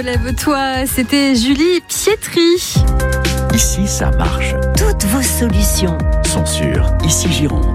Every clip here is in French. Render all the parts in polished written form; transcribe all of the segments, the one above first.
Relève-toi, c'était Julie Pietri. Ici, ça marche. Toutes vos solutions sont sur Ici Gironde.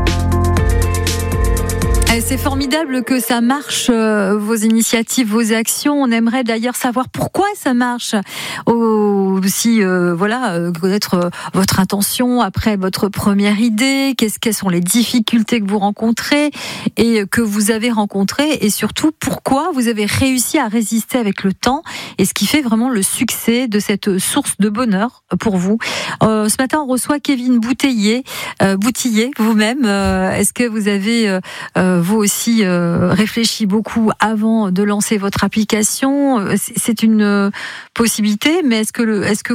C'est formidable que ça marche, vos initiatives, vos actions. On aimerait d'ailleurs savoir pourquoi ça marche. Aussi, connaître votre intention après votre première idée. Quelles sont les difficultés que vous rencontrez et que vous avez rencontrées, et surtout pourquoi vous avez réussi à résister avec le temps, et ce qui fait vraiment le succès de cette source de bonheur pour vous. Ce matin, on reçoit Kevin Boutillier, vous-même. Est-ce que vous avez vous aussi réfléchi beaucoup avant de lancer votre application? C'est une possibilité, mais est-ce que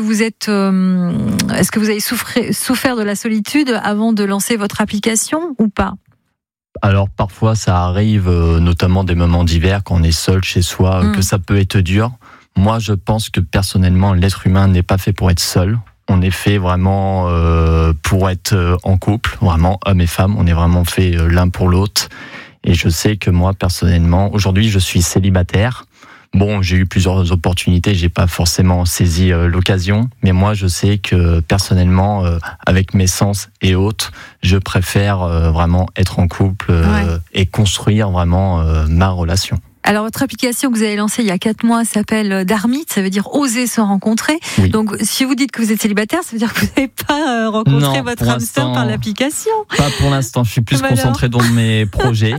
vous avez souffert de la solitude avant de lancer votre application ou pas? Alors parfois ça arrive, notamment des moments d'hiver quand on est seul chez soi, que ça peut être dur. Moi je pense que personnellement l'être humain n'est pas fait pour être seul. On est fait vraiment pour être en couple, vraiment homme et femme, on est vraiment fait l'un pour l'autre. Et je sais que moi, personnellement, aujourd'hui, je suis célibataire. Bon, j'ai eu plusieurs opportunités, j'ai pas forcément saisi l'occasion, mais moi, je sais que personnellement, avec mes sens et autres, je préfère vraiment être en couple et construire vraiment ma relation. Alors, votre application que vous avez lancée il y a 4 mois s'appelle Darmit, ça veut dire oser se rencontrer. Oui. Donc, si vous dites que vous êtes célibataire, ça veut dire que vous n'avez pas rencontré votre âme sœur par l'application. Pas pour l'instant, je suis plus concentré dans mes projets.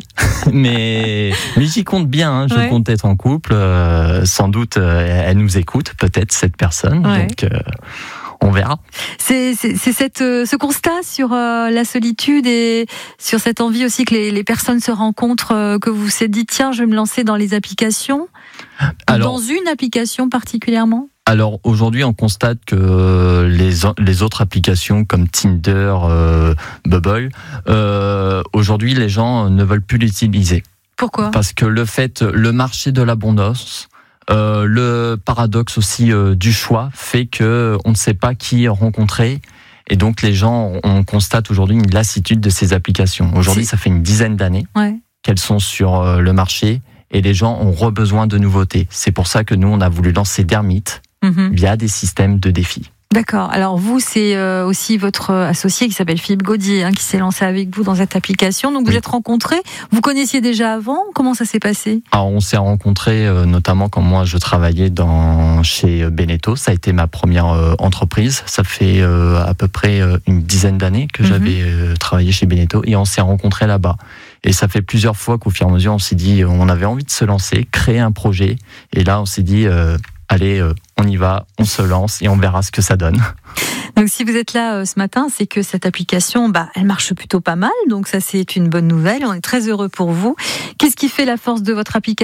mais j'y compte bien, je compte être en couple. Sans doute, elle nous écoute, peut-être, cette personne. Ouais. Donc, on verra. C'est ce constat sur la solitude et sur cette envie aussi que les personnes se rencontrent, que vous vous êtes dit, tiens, je vais me lancer dans les applications. Dans une application particulièrement? Alors aujourd'hui, on constate que les autres applications comme Tinder, Bubble, aujourd'hui, les gens ne veulent plus l'utiliser. Pourquoi? Parce que le marché de l'abondance, le paradoxe aussi du choix fait que on ne sait pas qui rencontrer, et donc les gens, on constate aujourd'hui une lassitude de ces applications. Aujourd'hui, ça fait une dizaine d'années qu'elles sont sur le marché, et les gens ont besoin de nouveautés. C'est pour ça que nous, on a voulu lancer Darmit via des systèmes de défis. D'accord. Alors vous, c'est aussi votre associé qui s'appelle Philippe Gaudier, qui s'est lancé avec vous dans cette application. Donc vous êtes rencontrés, vous connaissiez déjà avant? Comment ça s'est passé? Alors on s'est rencontrés notamment quand moi je travaillais chez Beneteau. Ça a été ma première entreprise. Ça fait à peu près une dizaine d'années que j'avais travaillé chez Beneteau, et on s'est rencontrés là-bas. Et ça fait plusieurs fois qu'au fur et à mesure on s'est dit, on avait envie de se lancer, créer un projet, et là on s'est dit allez, on y va, on se lance et on verra ce que ça donne. Donc si vous êtes là ce matin, c'est que cette application, elle marche plutôt pas mal. Donc ça, c'est une bonne nouvelle. On est très heureux pour vous. Qu'est-ce qui fait la force de votre application ?